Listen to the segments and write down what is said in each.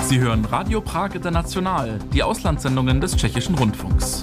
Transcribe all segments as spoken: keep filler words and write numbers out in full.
Sie hören Radio Prag International, die Auslandssendungen des Tschechischen Rundfunks.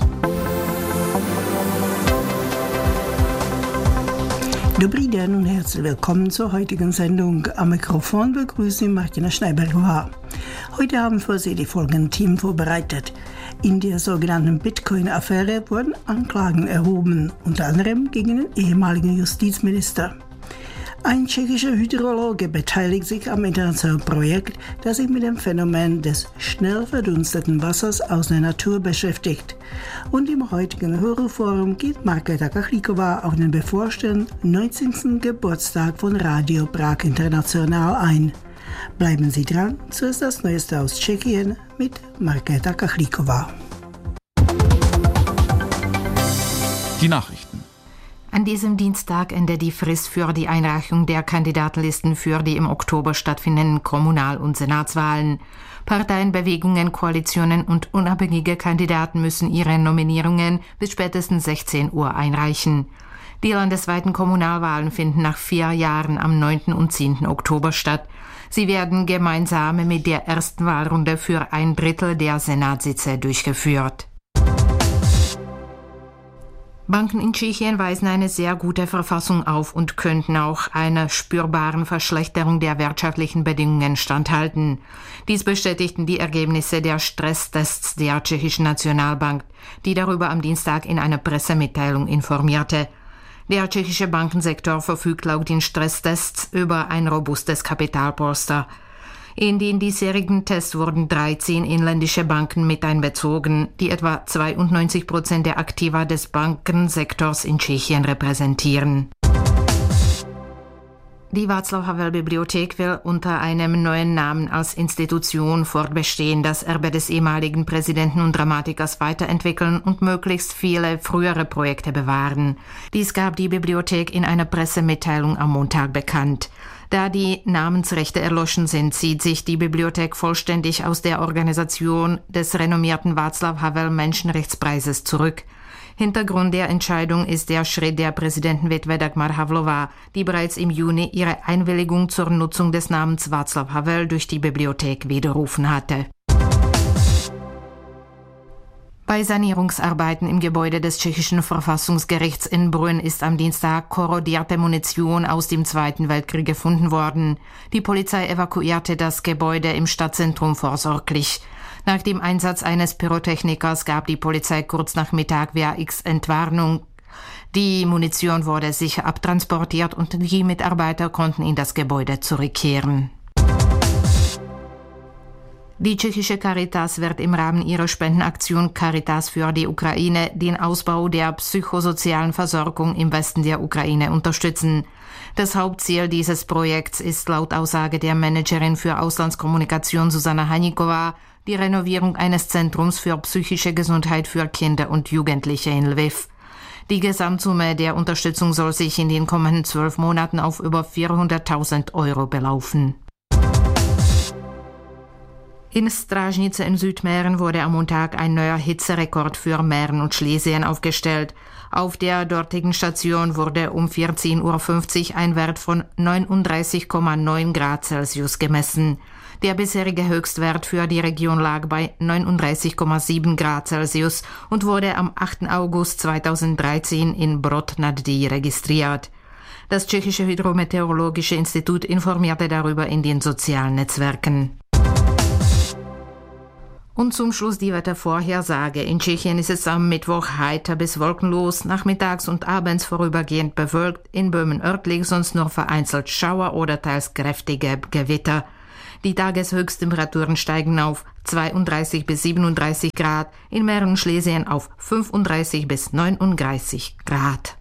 Dobrý den und herzlich willkommen zur heutigen Sendung. Am Mikrofon begrüßt Sie Martina Schneiberger. Heute haben für Sie die folgenden Themen vorbereitet. In der sogenannten Bitcoin-Affäre wurden Anklagen erhoben, unter anderem gegen den ehemaligen Justizminister. Ein tschechischer Hydrologe beteiligt sich am internationalen Projekt, das sich mit dem Phänomen des schnell verdunsteten Wassers aus der Natur beschäftigt. Und im heutigen Hörerforum geht Markéta Kachlíková auf den bevorstehenden neunzehnten Geburtstag von Radio Prag International ein. Bleiben Sie dran, zuerst das Neueste aus Tschechien mit Markéta Kachlíková. Die Nachrichten. An diesem Dienstag endet die Frist für die Einreichung der Kandidatenlisten für die im Oktober stattfindenden Kommunal- und Senatswahlen. Parteien, Bewegungen, Koalitionen und unabhängige Kandidaten müssen ihre Nominierungen bis spätestens sechzehn Uhr einreichen. Die landesweiten Kommunalwahlen finden nach vier Jahren am neunten und zehnten Oktober statt. Sie werden gemeinsam mit der ersten Wahlrunde für ein Drittel der Senatssitze durchgeführt. Banken in Tschechien weisen eine sehr gute Verfassung auf und könnten auch einer spürbaren Verschlechterung der wirtschaftlichen Bedingungen standhalten. Dies bestätigten die Ergebnisse der Stresstests der Tschechischen Nationalbank, die darüber am Dienstag in einer Pressemitteilung informierte. Der tschechische Bankensektor verfügt laut den Stresstests über ein robustes Kapitalpolster. In den diesjährigen Tests wurden dreizehn inländische Banken mit einbezogen, die etwa zweiundneunzig Prozent der Aktiva des Bankensektors in Tschechien repräsentieren. Die Václav-Havel-Bibliothek will unter einem neuen Namen als Institution fortbestehen, das Erbe des ehemaligen Präsidenten und Dramatikers weiterentwickeln und möglichst viele frühere Projekte bewahren. Dies gab die Bibliothek in einer Pressemitteilung am Montag bekannt. Da die Namensrechte erloschen sind, zieht sich die Bibliothek vollständig aus der Organisation des renommierten Václav-Havel-Menschenrechtspreises zurück. Hintergrund der Entscheidung ist der Schritt der Präsidentenwitwe Dagmar Havlová, die bereits im Juni ihre Einwilligung zur Nutzung des Namens Václav Havel durch die Bibliothek widerrufen hatte. Bei Sanierungsarbeiten im Gebäude des tschechischen Verfassungsgerichts in Brünn ist am Dienstag korrodierte Munition aus dem Zweiten Weltkrieg gefunden worden. Die Polizei evakuierte das Gebäude im Stadtzentrum vorsorglich. Nach dem Einsatz eines Pyrotechnikers gab die Polizei kurz nach Mittag W X Entwarnung. Die Munition wurde sicher abtransportiert und die Mitarbeiter konnten in das Gebäude zurückkehren. Die tschechische Caritas wird im Rahmen ihrer Spendenaktion Caritas für die Ukraine den Ausbau der psychosozialen Versorgung im Westen der Ukraine unterstützen. Das Hauptziel dieses Projekts ist laut Aussage der Managerin für Auslandskommunikation Susanna Haníková die Renovierung eines Zentrums für psychische Gesundheit für Kinder und Jugendliche in Lviv. Die Gesamtsumme der Unterstützung soll sich in den kommenden zwölf Monaten auf über vierhunderttausend Euro belaufen. In Strážnice in Südmähren wurde am Montag ein neuer Hitzerekord für Mähren und Schlesien aufgestellt. Auf der dortigen Station wurde um vierzehn Uhr fünfzig ein Wert von neununddreißig Komma neun Grad Celsius gemessen. Der bisherige Höchstwert für die Region lag bei neununddreißig Komma sieben Grad Celsius und wurde am achten August zweitausenddreizehn in Brod nad Dyj registriert. Das tschechische Hydrometeorologische Institut informierte darüber in den sozialen Netzwerken. Und zum Schluss die Wettervorhersage. In Tschechien ist es am Mittwoch heiter bis wolkenlos, nachmittags und abends vorübergehend bewölkt, in Böhmen örtlich sonst nur vereinzelt Schauer oder teils kräftige Gewitter. Die Tageshöchsttemperaturen steigen auf zweiunddreißig bis siebenunddreißig Grad, in Mähren und Schlesien auf fünfunddreißig bis neununddreißig Grad.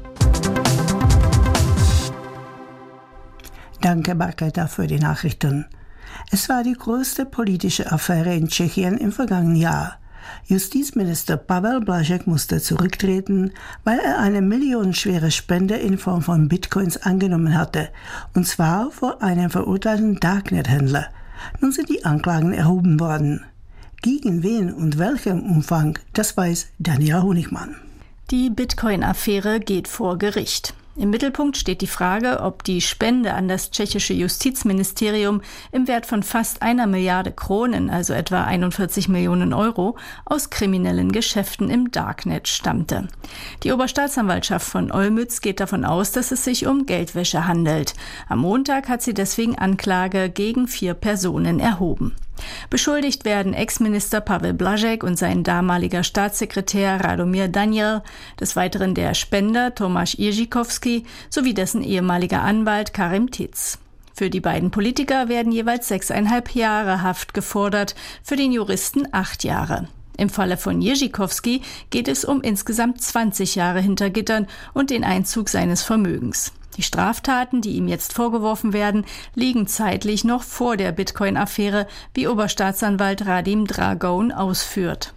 Danke, Markéta, für die Nachrichten. Es war die größte politische Affäre in Tschechien im vergangenen Jahr. Justizminister Pavel Blažek musste zurücktreten, weil er eine millionenschwere Spende in Form von Bitcoins angenommen hatte, und zwar vor einem verurteilten Darknet-Händler. Nun sind die Anklagen erhoben worden. Gegen wen und welchem Umfang, das weiß Daniela Honigmann. Die Bitcoin-Affäre geht vor Gericht. Im Mittelpunkt steht die Frage, ob die Spende an das tschechische Justizministerium im Wert von fast einer Milliarde Kronen, also etwa einundvierzig Millionen Euro, aus kriminellen Geschäften im Darknet stammte. Die Oberstaatsanwaltschaft von Olmütz geht davon aus, dass es sich um Geldwäsche handelt. Am Montag hat sie deswegen Anklage gegen vier Personen erhoben. Beschuldigt werden Ex-Minister Pavel Blažek und sein damaliger Staatssekretär Radomir Daniel, des Weiteren der Spender Tomáš Jiříkovský sowie dessen ehemaliger Anwalt Karim Tic. Für die beiden Politiker werden jeweils sechseinhalb Jahre Haft gefordert, für den Juristen acht Jahre. Im Falle von Jiříkovský geht es um insgesamt zwanzig Jahre hinter Gittern und den Einzug seines Vermögens. Die Straftaten, die ihm jetzt vorgeworfen werden, liegen zeitlich noch vor der Bitcoin-Affäre, wie Oberstaatsanwalt Radim Dragoun ausführt.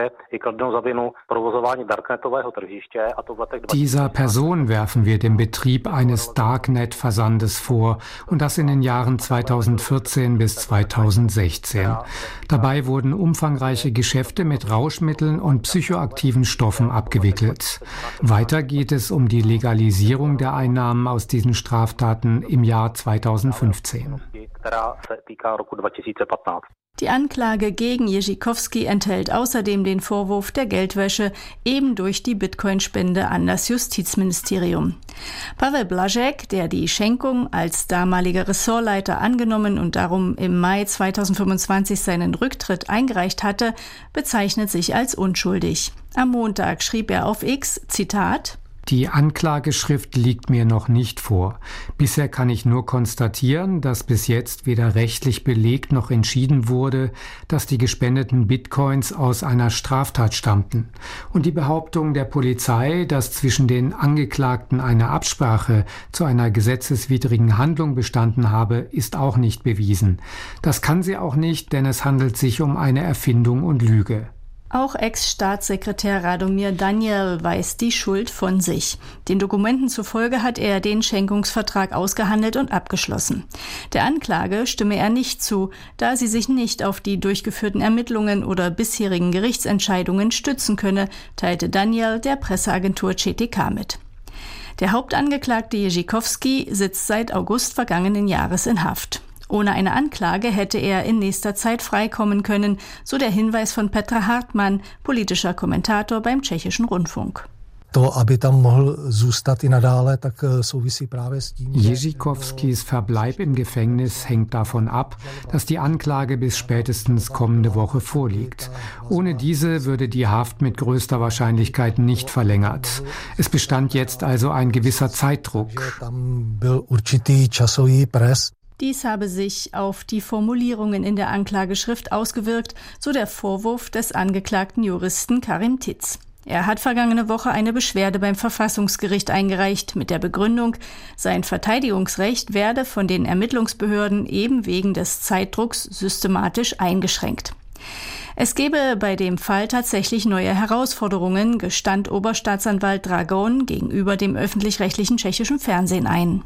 Dieser Person werfen wir den Betrieb eines Darknet-Versandes vor, und das in den Jahren zweitausendvierzehn bis zweitausendsechzehn. Dabei wurden umfangreiche Geschäfte mit Rauschmitteln und psychoaktiven Stoffen abgewickelt. Weiter geht es um die Legalisierung der Einnahmen aus diesen Straftaten im Jahr zweitausendfünfzehn. Die Anklage gegen Jiříkovský enthält außerdem den Vorwurf der Geldwäsche eben durch die Bitcoin-Spende an das Justizministerium. Pavel Blažek, der die Schenkung als damaliger Ressortleiter angenommen und darum im Mai zweitausendfünfundzwanzig seinen Rücktritt eingereicht hatte, bezeichnet sich als unschuldig. Am Montag schrieb er auf X, Zitat: Die Anklageschrift liegt mir noch nicht vor. Bisher kann ich nur konstatieren, dass bis jetzt weder rechtlich belegt noch entschieden wurde, dass die gespendeten Bitcoins aus einer Straftat stammten. Und die Behauptung der Polizei, dass zwischen den Angeklagten eine Absprache zu einer gesetzeswidrigen Handlung bestanden habe, ist auch nicht bewiesen. Das kann sie auch nicht, denn es handelt sich um eine Erfindung und Lüge. Auch Ex-Staatssekretär Radomir Daniel weist die Schuld von sich. Den Dokumenten zufolge hat er den Schenkungsvertrag ausgehandelt und abgeschlossen. Der Anklage stimme er nicht zu, da sie sich nicht auf die durchgeführten Ermittlungen oder bisherigen Gerichtsentscheidungen stützen könne, teilte Daniel der Presseagentur C T K mit. Der Hauptangeklagte Jiříkovský sitzt seit August vergangenen Jahres in Haft. Ohne eine Anklage hätte er in nächster Zeit freikommen können, so der Hinweis von Petra Hartmann, politischer Kommentator beim Tschechischen Rundfunk. Jiříkovskys Verbleib im Gefängnis hängt davon ab, dass die Anklage bis spätestens kommende Woche vorliegt. Ohne diese würde die Haft mit größter Wahrscheinlichkeit nicht verlängert. Es bestand jetzt also ein gewisser Zeitdruck. Dies habe sich auf die Formulierungen in der Anklageschrift ausgewirkt, so der Vorwurf des angeklagten Juristen Karim Tic. Er hat vergangene Woche eine Beschwerde beim Verfassungsgericht eingereicht mit der Begründung, sein Verteidigungsrecht werde von den Ermittlungsbehörden eben wegen des Zeitdrucks systematisch eingeschränkt. Es gebe bei dem Fall tatsächlich neue Herausforderungen, gestand Oberstaatsanwalt Dragoun gegenüber dem öffentlich-rechtlichen tschechischen Fernsehen ein.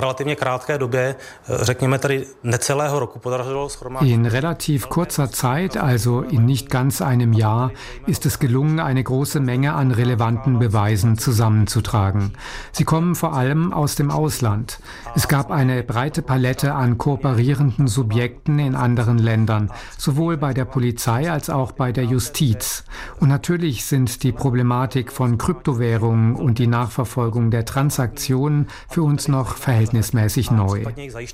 In relativ kurzer Zeit, also in nicht ganz einem Jahr, ist es gelungen, eine große Menge an relevanten Beweisen zusammenzutragen. Sie kommen vor allem aus dem Ausland. Es gab eine breite Palette an kooperierenden Subjekten in anderen Ländern, sowohl bei der Polizei als auch bei der Justiz. Und natürlich sind die Problematik von Kryptowährungen und die Nachverfolgung der Transaktionen für uns noch verhältnismäßig neu.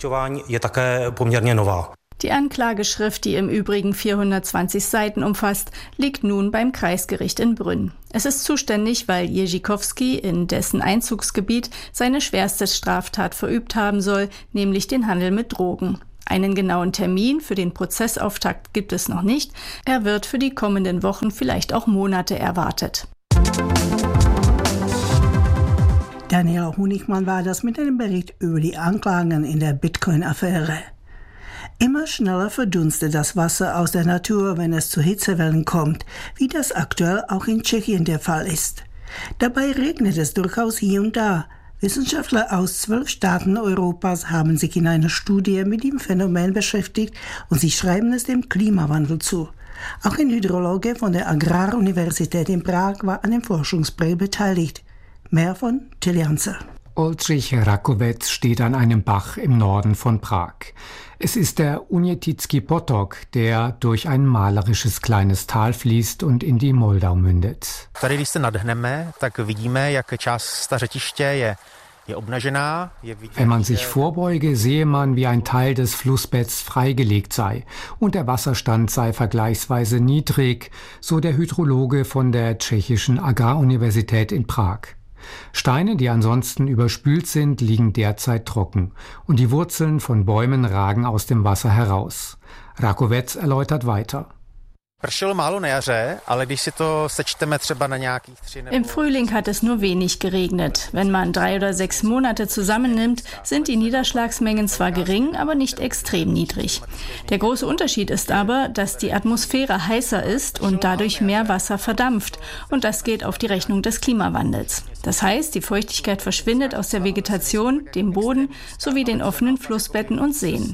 Die Anklageschrift, die im Übrigen vierhundertzwanzig Seiten umfasst, liegt nun beim Kreisgericht in Brünn. Es ist zuständig, weil Jiříkovský in dessen Einzugsgebiet seine schwerste Straftat verübt haben soll, nämlich den Handel mit Drogen. Einen genauen Termin für den Prozessauftakt gibt es noch nicht. Er wird für die kommenden Wochen, vielleicht auch Monate erwartet. Daniela Honigmann war das mit einem Bericht über die Anklagen in der Bitcoin-Affäre. Immer schneller verdunstet das Wasser aus der Natur, wenn es zu Hitzewellen kommt, wie das aktuell auch in Tschechien der Fall ist. Dabei regnet es durchaus hier und da. Wissenschaftler aus zwölf Staaten Europas haben sich in einer Studie mit dem Phänomen beschäftigt und sie schreiben es dem Klimawandel zu. Auch ein Hydrologe von der Agraruniversität in Prag war an dem Forschungsprojekt beteiligt. Mehr von Till Janzer. Oldřich Rakovec steht an einem Bach im Norden von Prag. Es ist der Unětický potok, der durch ein malerisches kleines Tal fließt und in die Moldau mündet. Tady, když se nadhneme, tak vidíme, jak část řetiště je Wenn man sich vorbeuge, sehe man, wie ein Teil des Flussbetts freigelegt sei und der Wasserstand sei vergleichsweise niedrig, so der Hydrologe von der Tschechischen Agraruniversität in Prag. Steine, die ansonsten überspült sind, liegen derzeit trocken und die Wurzeln von Bäumen ragen aus dem Wasser heraus. Rakovec erläutert weiter. Im Frühling hat es nur wenig geregnet. Wenn man drei oder sechs Monate zusammennimmt, sind die Niederschlagsmengen zwar gering, aber nicht extrem niedrig. Der große Unterschied ist aber, dass die Atmosphäre heißer ist und dadurch mehr Wasser verdampft. Und das geht auf die Rechnung des Klimawandels. Das heißt, die Feuchtigkeit verschwindet aus der Vegetation, dem Boden sowie den offenen Flussbetten und Seen.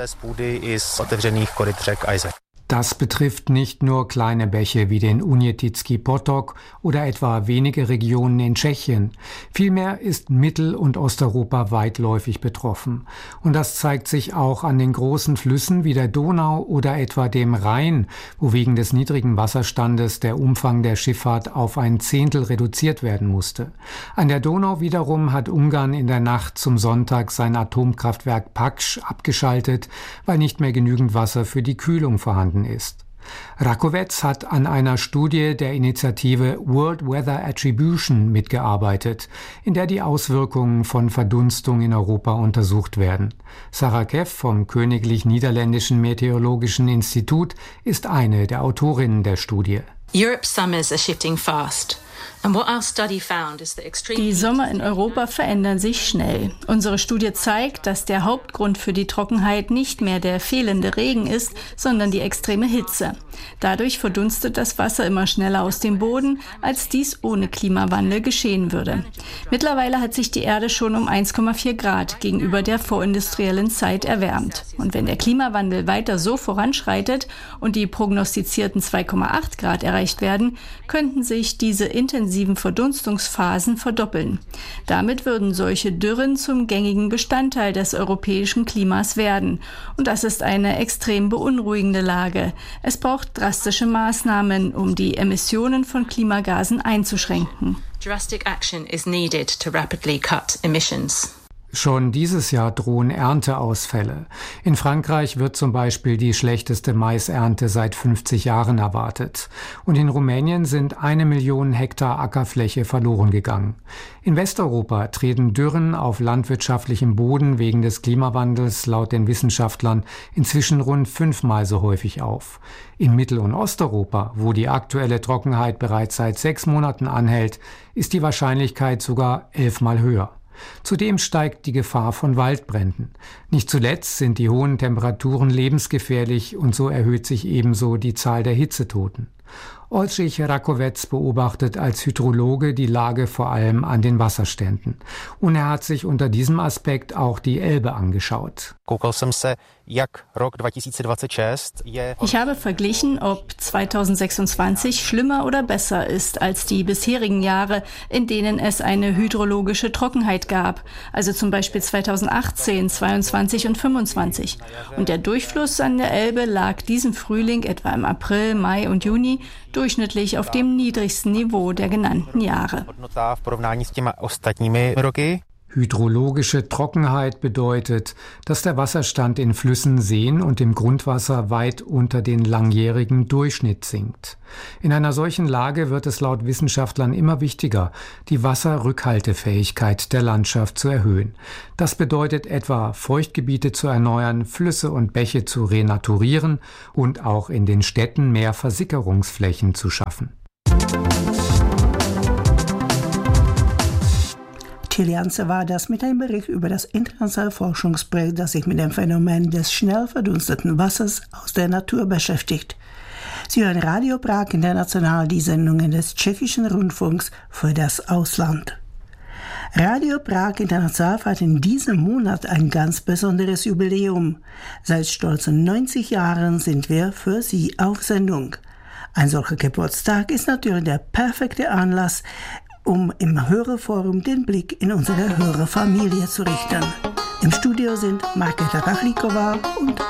Das betrifft nicht nur kleine Bäche wie den Unětický potok oder etwa wenige Regionen in Tschechien. Vielmehr ist Mittel- und Osteuropa weitläufig betroffen. Und das zeigt sich auch an den großen Flüssen wie der Donau oder etwa dem Rhein, wo wegen des niedrigen Wasserstandes der Umfang der Schifffahrt auf ein Zehntel reduziert werden musste. An der Donau wiederum hat Ungarn in der Nacht zum Sonntag sein Atomkraftwerk Paks abgeschaltet, weil nicht mehr genügend Wasser für die Kühlung vorhanden ist. Rakovec hat an einer Studie der Initiative World Weather Attribution mitgearbeitet, in der die Auswirkungen von Verdunstung in Europa untersucht werden. Sarah Kev vom Königlich Niederländischen Meteorologischen Institut ist eine der Autorinnen der Studie. Europe's summers are shifting fast. Die Sommer in Europa verändern sich schnell. Unsere Studie zeigt, dass der Hauptgrund für die Trockenheit nicht mehr der fehlende Regen ist, sondern die extreme Hitze. Dadurch verdunstet das Wasser immer schneller aus dem Boden, als dies ohne Klimawandel geschehen würde. Mittlerweile hat sich die Erde schon um eins Komma vier Grad gegenüber der vorindustriellen Zeit erwärmt. Und wenn der Klimawandel weiter so voranschreitet und die prognostizierten zwei Komma acht Grad erreicht werden, könnten sich diese intensiven Verdunstungsphasen verdoppeln. Damit würden solche Dürren zum gängigen Bestandteil des europäischen Klimas werden. Und das ist eine extrem beunruhigende Lage. Es braucht drastische Maßnahmen, um die Emissionen von Klimagasen einzuschränken. Drastic action is needed to rapidly cut emissions. Schon dieses Jahr drohen Ernteausfälle. In Frankreich wird zum Beispiel die schlechteste Maisernte seit fünfzig Jahren erwartet. Und in Rumänien sind eine Million Hektar Ackerfläche verloren gegangen. In Westeuropa treten Dürren auf landwirtschaftlichem Boden wegen des Klimawandels laut den Wissenschaftlern inzwischen rund fünfmal so häufig auf. In Mittel- und Osteuropa, wo die aktuelle Trockenheit bereits seit sechs Monaten anhält, ist die Wahrscheinlichkeit sogar elfmal höher. Zudem steigt die Gefahr von Waldbränden. Nicht zuletzt sind die hohen Temperaturen lebensgefährlich und so erhöht sich ebenso die Zahl der Hitzetoten. Oldřich Rakovec beobachtet als Hydrologe die Lage vor allem an den Wasserständen. Und er hat sich unter diesem Aspekt auch die Elbe angeschaut. Ich habe verglichen, ob zweitausendsechsundzwanzig schlimmer oder besser ist als die bisherigen Jahre, in denen es eine hydrologische Trockenheit gab, also zum Beispiel zweitausendachtzehn, zweiundzwanzig und fünfundzwanzig. Und der Durchfluss an der Elbe lag diesen Frühling etwa im April, Mai und Juni durchschnittlich auf dem niedrigsten Niveau der genannten Jahre. Hydrologische Trockenheit bedeutet, dass der Wasserstand in Flüssen, Seen und im Grundwasser weit unter den langjährigen Durchschnitt sinkt. In einer solchen Lage wird es laut Wissenschaftlern immer wichtiger, die Wasserrückhaltefähigkeit der Landschaft zu erhöhen. Das bedeutet etwa, Feuchtgebiete zu erneuern, Flüsse und Bäche zu renaturieren und auch in den Städten mehr Versickerungsflächen zu schaffen. Tilianze war das mit einem Bericht über das internationale Forschungsprojekt, das sich mit dem Phänomen des schnell verdunsteten Wassers aus der Natur beschäftigt. Sie hören Radio Prag International, die Sendungen des tschechischen Rundfunks für das Ausland. Radio Prag International feiert in diesem Monat ein ganz besonderes Jubiläum. Seit stolzen neunzig Jahren sind wir für Sie auf Sendung. Ein solcher Geburtstag ist natürlich der perfekte Anlass, um im Hörerforum den Blick in unsere Hörerfamilie zu richten. Im Studio sind Markéta Kachlikova und